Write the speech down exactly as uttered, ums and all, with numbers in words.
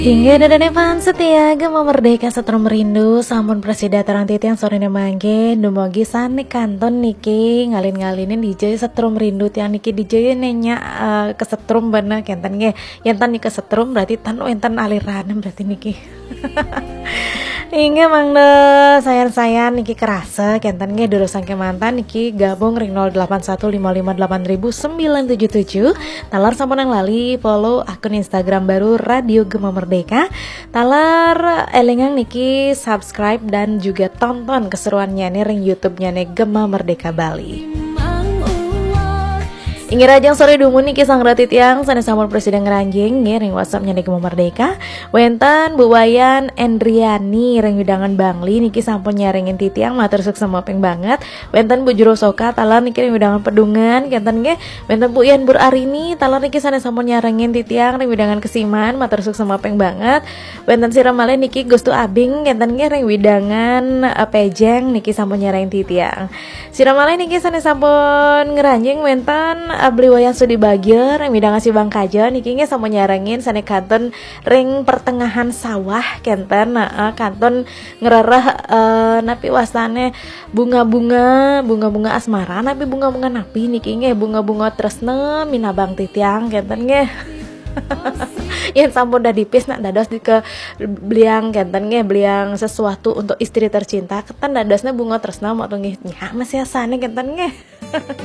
Hingga dadane pan setia gema merdeka setrum merindu sampun presida terang titiang sorene mangge dumugi sane kanton niki ngalin-ngalinin D J setrum merindu tiang niki D J nenya uh, kesetrum bener kenten nge yen tan niki kesetrum berarti tan enten aliran berarti niki. Hingga mangde sayang-sayang niki kerasa kenten nge durusan ke mantan niki gabung ring nol delapan satu lima lima delapan ribu sembilan tujuh tujuh talar sampun yang lali follow akun Instagram baru Radio Gema Merdeka talar elengang niki subscribe dan juga tonton keseruannya nih ring YouTube-nya nih Gema Merdeka Bali. Ingi rajang sore dumun niki sang rati tiang sana sampun presiden ngeranjing nge ring WhatsApp-nya nih Gema Merdeka. Wenten Bu Wayan Endriani ring widangan Bangli niki sampun nyaringin titiang matur sukses mopeng banget. Wenten Bu Juro Soka talar niki ring widangan Pedungan kenten nge. Wenten Bu Ian Bur Arini talar niki sana sampun nyaringin titiang ring widangan Kesiman matur sukses mopeng banget. Wenten Siramale niki Gustu Abing kenten nge ring widangan uh, Pejeng niki sampun nyaringin titiang. Siramale niki sana sampun ngeranjing wenten beli wayan sudi bagian yang bidang ngasih bang kaja nikinya sama nyarangin sana kanton ring pertengahan sawah kenten nah kanton ngerarah uh, napi wasane bunga-bunga bunga-bunga asmara napi bunga-bunga napi nikinya bunga-bunga tresna minabang titiang kenten nge yang sampun dah dipis nak dados di ke beliang kenten nge beliang sesuatu untuk istri tercinta ketan dadasnya bunga tresna mau tunggih nya masih asane kenten nge